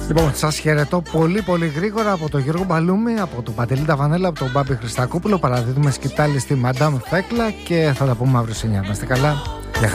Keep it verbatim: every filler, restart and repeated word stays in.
Λοιπόν, σας χαιρετώ πολύ πολύ γρήγορα από τον Γιώργο Μπαλούμη, από τον Παντελή Ταβανέλα, από τον Μπάμπη Χριστακόπουλο. Παραδίδουμε σκητάλη στη Μαντάμ Φέκλα και θα τα πούμε αύριο σε εννιά. Να είστε καλά.